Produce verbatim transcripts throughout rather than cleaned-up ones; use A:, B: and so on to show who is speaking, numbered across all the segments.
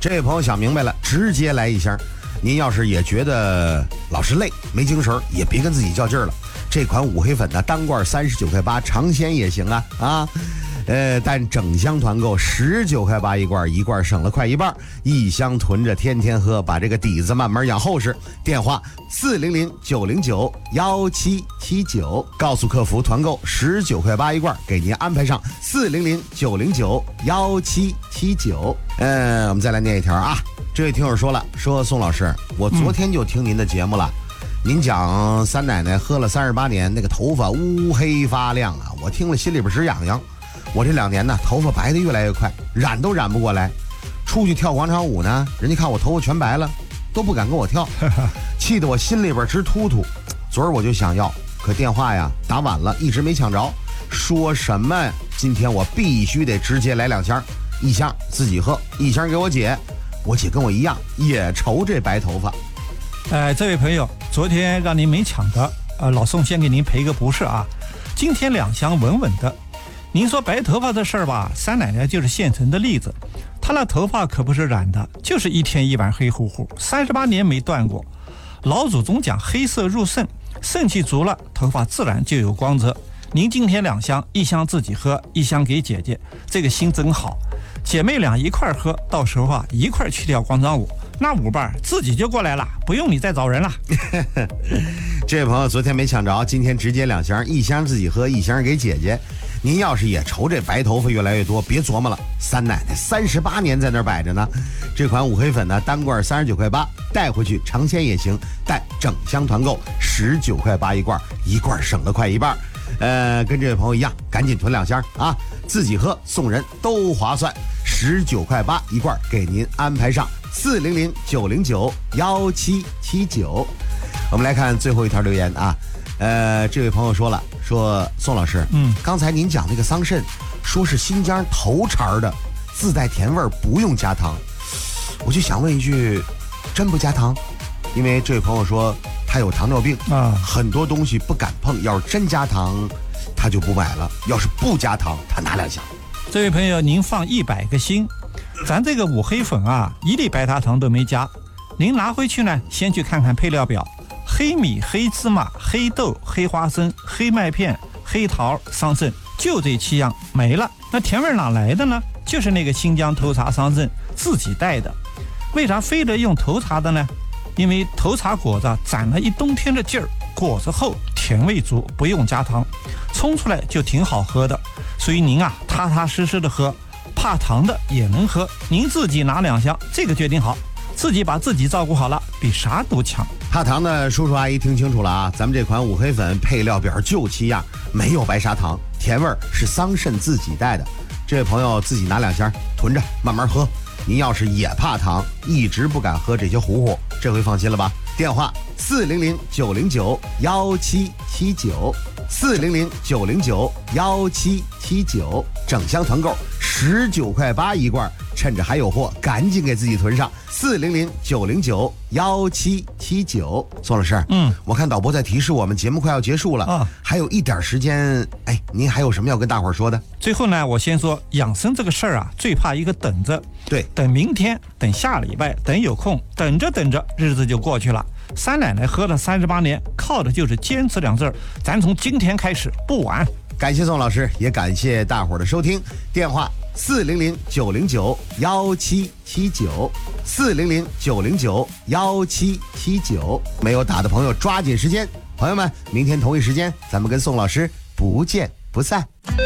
A: 这位朋友想明白了，直接来一箱。您要是也觉得老是累没精神，也别跟自己较劲儿了。这款五黑粉呢，单罐三十九块八，尝鲜也行啊啊！呃，但整箱团购十九块八一罐，一罐省了快一半，一箱囤着天天喝，把这个底子慢慢养厚实。电话四零零九零九幺七七九，告诉客服团购十九块八一罐，给您安排上四零零九零九幺七七九。嗯，我们再来念一条啊，这位听友说了，说宋老师，我昨天就听您的节目了。嗯您讲三奶奶喝了三十八年，那个头发乌黑发亮啊，我听了心里边直痒痒。我这两年呢，头发白的越来越快，染都染不过来。出去跳广场舞呢，人家看我头发全白了，都不敢跟我跳，气得我心里边直突突。昨儿我就想要，可电话呀打晚了，一直没抢着。说什么今天我必须得直接来两箱，一箱自己喝，一箱给我姐。我姐跟我一样，也愁这白头发。
B: 呃，这位朋友，昨天让您没抢的，呃，老宋先给您赔个不是啊。今天两箱稳稳的。您说白头发的事儿吧，三奶奶就是现成的例子。她那头发可不是染的，就是一天一晚黑乎乎，三十八年没断过。老祖宗讲黑色入肾，肾气足了，头发自然就有光泽。您今天两箱，一箱自己喝，一箱给姐姐，这个心真好。姐妹俩一块喝，到时候啊一块去跳广场舞，那舞伴自己就过来了，不用你再找人了。
A: 这位朋友昨天没抢着，今天直接两箱，一箱自己喝，一箱给姐姐。您要是也愁这白头发越来越多，别琢磨了，三奶奶三十八年在那儿摆着呢。这款五黑粉呢，单罐三十九块八，带回去尝鲜也行，但整箱团购十九块八一罐，一罐省了快一半。呃，跟这位朋友一样，赶紧囤两箱啊，自己喝送人都划算，十九块八一罐，给您安排上四零零九零九幺七七九。我们来看最后一条留言啊。呃，这位朋友说了，说宋老师，嗯，刚才您讲那个桑葚，说是新疆头茬的，自带甜味，不用加糖。我就想问一句，真不加糖？因为这位朋友说他有糖尿病啊，很多东西不敢碰，要是真加糖，他就不买了；要是不加糖，他拿两箱。
B: 这位朋友，您放一百个心，咱这个五黑粉啊，一粒白砂糖都没加。您拿回去呢，先去看看配料表。黑米、黑芝麻、黑豆、黑花生、黑麦片、黑桃、桑葚，就这七样没了。那甜味哪来的呢？就是那个新疆头茬桑葚自己带的。为啥非得用头茬的呢？因为头茬果子攒了一冬天的劲儿，果子厚，甜味足，不用加糖，冲出来就挺好喝的。所以您啊，踏踏实实的喝，怕糖的也能喝。您自己拿两箱，这个决定好。自己把自己照顾好了，比啥都强。
A: 怕糖的叔叔阿姨听清楚了啊，咱们这款五黑粉配料表就七样，没有白砂糖，甜味是桑葚自己带的。这位朋友自己拿两箱囤着慢慢喝。您要是也怕糖，一直不敢喝这些糊糊，这回放心了吧？电话四零零九零九幺七七九，四零零九零九幺七七九，整箱团购十九块八一罐，趁着还有货，赶紧给自己囤上。四零零九零九幺七七九。宋老师，嗯，我看导播在提示我们节目快要结束了啊，还有一点时间，哎，您还有什么要跟大伙儿说的？
B: 最后呢，我先说养生这个事儿啊，最怕一个等着。
A: 对，
B: 等明天，等下礼拜，等有空，等着等着，日子就过去了。三奶奶喝了三十八年，靠的就是坚持两字儿。咱从今天开始不晚。
A: 感谢宋老师，也感谢大伙儿的收听。电话四零零九零九幺七七九，四零零九零九幺七七九。没有打的朋友抓紧时间。朋友们，明天同一时间，咱们跟宋老师不见不散。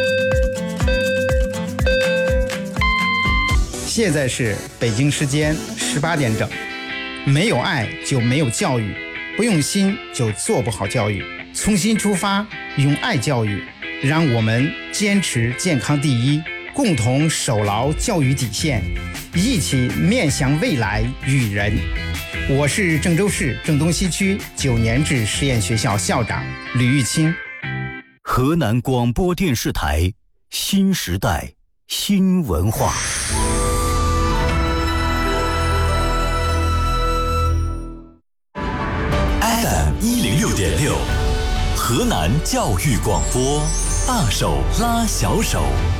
C: 现在是北京时间十八点整。没有爱就没有教育，不用心就做不好教育。从心出发，用爱教育，让我们坚持健康第一，共同守牢教育底线，一起面向未来育人。我是郑州市郑东西区九年制实验学校校长吕玉清。
D: 河南广播电视台新时代新文化。F M 一零六点六，河南教育广播，大手拉小手。